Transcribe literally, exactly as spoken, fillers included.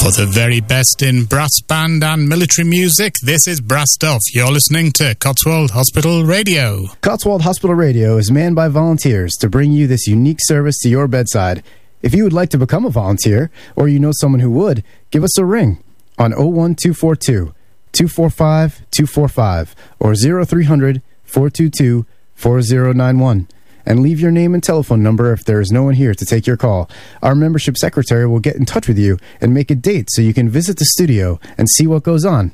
For the very best in brass band and military music, this is Brassed Off. You're listening to Cotswold Hospital Radio. Cotswold Hospital Radio is manned by volunteers to bring you this unique service to your bedside. If you would like to become a volunteer, or you know someone who would, give us a ring on oh one two four two, two four five, two four five or oh three hundred, four two two, four oh nine one. And leave your name and telephone number if there is no one here to take your call. Our membership secretary will get in touch with you and make a date so you can visit the studio and see what goes on